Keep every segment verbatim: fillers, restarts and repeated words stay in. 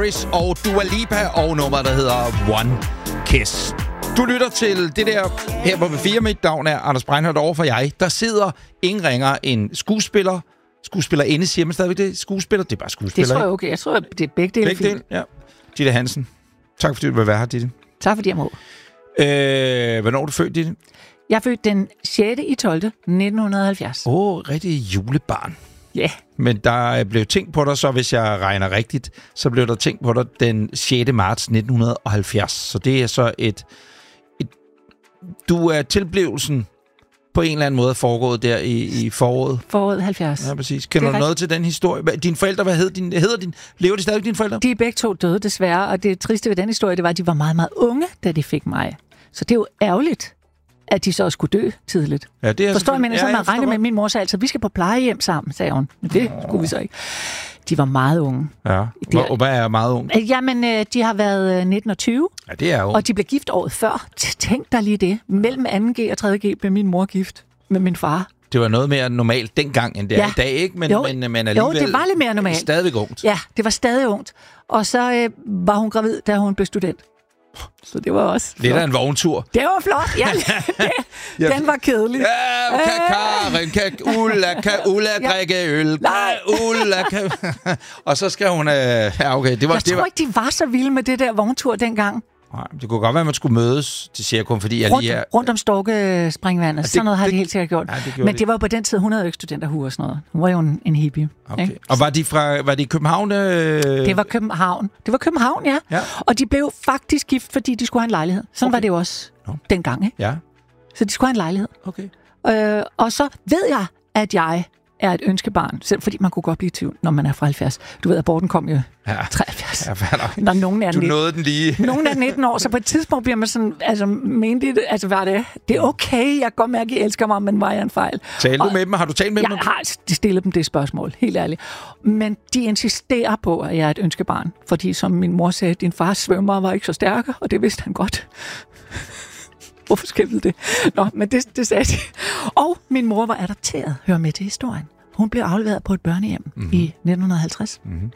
Harris og Dua Lipa og nummer, der hedder One Kiss. Du lytter til det der her på B fire. Mit navn er Anders Breinholt, over for jeg. Der sidder ingen ringer en skuespiller. Skuespillerinde, siger man stadigvæk det? Skuespiller? Det er bare skuespiller. Det tror jeg okay. Jeg tror, det er begge dele. Begge dele, ja. Ditte Hansen. Tak fordi du vil være her, Ditte. Tak fordi jeg må. Øh, hvornår er du født, Ditte? Jeg er født den sjette i tolvte nitten halvfjerds. Åh, oh, rigtig julebarn. Ja. Yeah. Men der blev tænkt på dig, så hvis jeg regner rigtigt, så blev der tænkt på dig den sjette marts nitten halvfjerds. Så det er så et... et du er tilblivelsen på en eller anden måde foregået der i, i foråret. Foråret halvfjerds. Ja, præcis. Kender du noget til den historie? Dine forældre, hvad hed din, hedder din, lever de stadig dine forældre? De er begge to døde, desværre. Og det triste ved den historie, det var, at de var meget, meget unge, da de fik mig. Så det er jo ærgerligt, at de så skulle dø tidligt. Ja, det er forstår jeg, men ja, så man regnede med min mor, sagde altså, vi skal på plejehjem sammen, sagde hun. Men det oh. skulle vi så ikke. De var meget unge. Ja, de, og hvad er meget unge? Jamen, de har været nitten og tyve. Ja, det er jo. Og de blev gift året før. Tænk dig lige det. Mellem anden G og tredje G blev min mor gift med min far. Det var noget mere normalt dengang, end det er ja. i dag, ikke? Men, jo, men, men alligevel... Jo, det var lidt mere normalt. Stadigvæk ungt. Ja, det var stadig ungt. Og så øh, var hun gravid, da hun blev student. Så det var også flot. Lidt af en vogntur. Det var flot, ja. det, den var kedelig. Ja, kan Karen, kan Ulla, kan Ulla drikke øl? Nej. Ulla, kan... Og så skal hun... Øh... Ja, okay. Det var, jeg det tror var... ikke, de var så vilde med det der vogntur dengang. Nej, det kunne godt være, at man skulle mødes. Det siger jeg kun, fordi jeg rundt, lige er... Rundt om Storkespringvandet. Ja, sådan noget har det, de helt sikkert gjort. Ja, det Men de. det var på den tid, hun havde jo ikke studenterhue og sådan noget. Hun var jo en, en hippie. Okay. Ikke? Og var de fra var de i København? Øh... Det var København. Det var København, ja. ja. Og de blev faktisk gift, fordi de skulle have en lejlighed. Sådan okay. var det jo også no. dengang, ikke? Ja. Så de skulle have en lejlighed. Okay. Øh, og så ved jeg, at jeg er et ønskebarn, selv fordi man kunne godt blive i tvivl, når man er fra halvfjerds. Du ved, aborten kom jo ja. treoghalvfjerds. Ja, når nogen er du nåede den lige. Nogen er nitten år, så på et tidspunkt bliver man sådan, altså, mente det, altså, hvad er det? Det er okay, jeg kan godt mærke, at I elsker mig, men var jeg en fejl? Talte du med dem? Har du talt med jeg dem? Jeg har stillet dem det spørgsmål, helt ærligt. Men de insisterer på, at jeg er et ønskebarn, fordi som min mor sagde, din fars svømmer var ikke så stærke, og det vidste han godt. Hvorfor skældede det? Nå, men det, det sagde de. Og min mor var adopteret, hør med til historien. Hun blev afleveret på et børnehjem mm-hmm. i nitten halvtreds. Mm-hmm.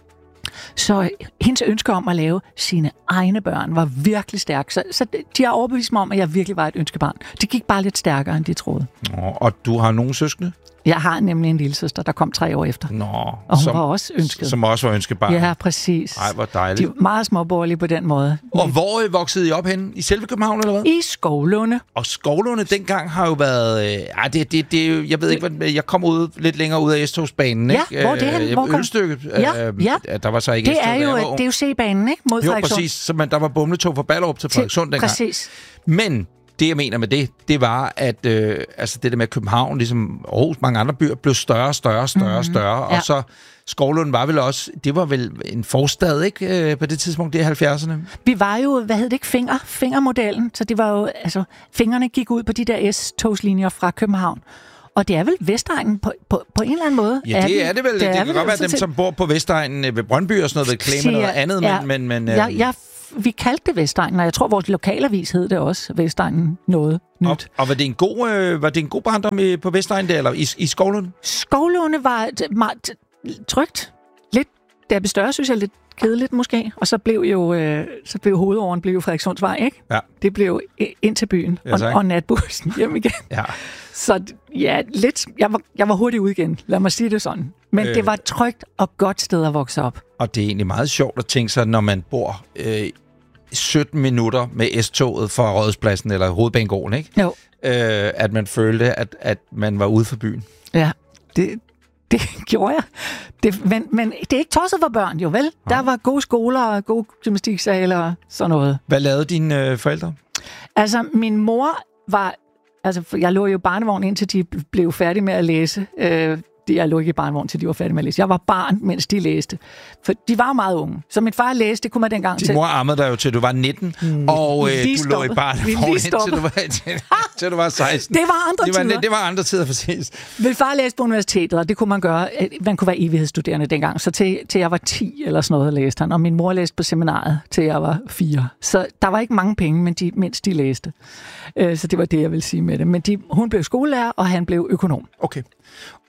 Så hendes ønske om at lave sine egne børn var virkelig stærk. Så, så de har overbevist mig om, at jeg virkelig var et ønskebarn. Det gik bare lidt stærkere, end de troede. Nå, og du har nogle søskende? Jeg har nemlig en lille søster, der kom tre år efter. Nå, og hun som, var også ønsket. Som også var ønskebarn? Ja, præcis. Ej, hvor dejligt. De var meget småborgerlige på den måde. Og hvor voksede I op henne? I selve København, eller hvad? I Skovlunde. Og Skovlunde dengang har jo været... Øh, ej, det, det, det, jeg ved ikke, hvad... Jeg kom ud lidt længere ud af S-togsbanen, ikke? Ja, hvor er det hen? Hvor kom? Ølstykke. Ja, øh, ja. Der var så ikke det er jo det er jo C-banen, ikke? Mod jo, Frederikssund. præcis. Så man, der var bumletog fra Ballerup til Frederikssund dengang. Præcis. Men... Det, jeg mener med det, det var, at øh, altså det der med København, ligesom Aarhus, mange andre byer, blev større, større, større, mm-hmm. større. Ja. Og så Skovlund var vel også, det var vel en forstad, ikke? Øh, på det tidspunkt, det er halvfjerdserne. Vi var jo, hvad hed det ikke, finger, fingermodellen. Så det var jo, altså, fingrene gik ud på de der S-togslinjer fra København. Og det er vel Vestegnen på, på, på en eller anden måde? Ja, det er det vel. Det, det kan vel godt være, dem, som bor på Vestegnen ved Brøndby og sådan noget, vil claime noget andet, ja, men... men, men ja, ja, vi kaldte det Vestegnen, og jeg tror, vores lokalavis hed det også, Vestegnen noget nyt. Og, og var det en god, øh, var det en god barndom i, på Vestegnen der, eller i, i Skovlunde? Skovlunde var meget trygt. Lidt, da jeg blev større, synes jeg, lidt kedeligt måske. Og så blev jo, øh, så blev hovedåren blev jo Frederikssundsvej, ikke? Ja. Det blev ind til byen, ja, og, og natbussen hjem igen. Ja. Så ja, lidt, jeg var, jeg var hurtigt ud igen, lad mig sige det sådan. Men øh, det var et trygt og godt sted at vokse op. Og det er egentlig meget sjovt at tænke sig, når man bor øh, sytten minutter med S-toget fra Rådhuspladsen eller Hovedbanegården, ikke? Jo. Øh, at man følte, at, at man var ude for byen. Ja, det, det gjorde jeg. Det, men, men det er ikke tosset for børn, jo vel? Ja. Der var gode skoler og gode gymnastiksaler og sådan noget. Hvad lavede dine øh, forældre? Altså, min mor var... Altså, jeg lå jo i barnevogn, indtil de blev færdige med at læse. Øh, jeg lå ikke i barnevogn, til de var færdige med at læse. Jeg var barn, mens de læste. For de var meget unge. Så min far læste, det kunne man dengang til. Din mor ammede dig jo til, du var nitten, mm, og øh, du lå i barnevogn, indtil du var, til, til du var seksten. Det var andre det var, tider. Det var andre tider, præcis. Min far læste på universitetet, og det kunne man gøre. Man kunne være evighedsstuderende dengang. Så til, til jeg var ti eller sådan noget, læste han. Og min mor læste på seminaret, til jeg var fire. Så der var ikke mange penge, men de, mens de læste. Så det var det, jeg vil sige med det. Men de, hun blev skolelærer, og han blev økonom. Okay. Og øh,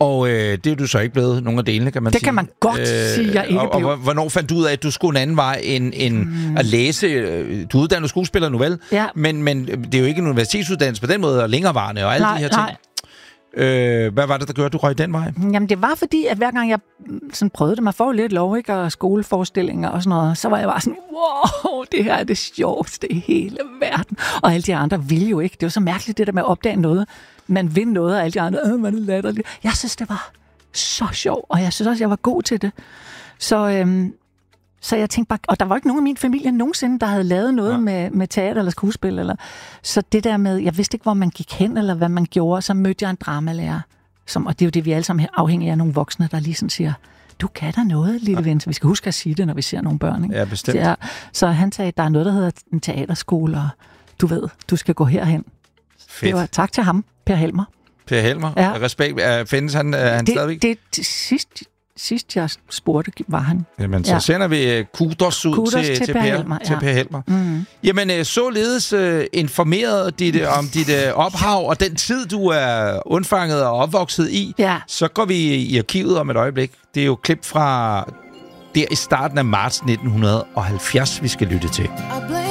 det er du så ikke blevet nogen af delene, kan man det sige. Det kan man godt øh, sige, jeg ikke og, blev. Og hvornår fandt du ud af, at du skulle en anden vej end, end mm. at læse? Du er uddannet skuespiller nu vel, ja. men, men det er jo ikke en universitetsuddannelse på den måde, og længerevarende og alle nej, de her ting. Nej. Øh, hvad var det, der gjorde, at du røg den vej? Jamen, det var fordi, at hver gang jeg sådan prøvede det, man får lidt lov, ikke, og skoleforestillinger og sådan noget, så var jeg bare sådan, wow, det her er det sjoveste i hele verden. Og alle de andre ville jo ikke. Det var så mærkeligt, det der med at opdage noget. Man vil noget, og alle de andre, øh, man er latterlig. Jeg synes, det var så sjovt, og jeg synes også, jeg var god til det. Så, øhm, så jeg tænkte bare, og der var ikke nogen af min familie nogensinde, der havde lavet noget ja. med, med teater eller skuespil. Eller, så det der med, jeg vidste ikke, hvor man gik hen, eller hvad man gjorde, så mødte jeg en dramalærer. Som, og det er jo det, vi alle sammen er afhængige af nogle voksne, der lige sådan siger, du kan da noget, lille ja. ven. Så vi skal huske at sige det, når vi ser nogle børn. Ikke? Ja, bestemt. Så, så han sagde, der er noget, der hedder en teaterskole, og du ved, du skal gå herhen. Fedt. Det var tak til ham, Per Helmer. Per Helmer? Ja. Respekt. Findes han, er han det, stadigvæk? Det, det sidst, sidst jeg spurgte, var han. Jamen, så ja. sender vi kudos ud kudos til, til, til Per Per Helmer. Til ja. Per Helmer. Mm. Jamen, således uh, informeret dit, om dit uh, ophav og den tid, du er undfanget og opvokset i, ja. så går vi i arkivet om et øjeblik. Det er jo klip fra der i starten af marts nitten halvfjerds, vi skal lytte til.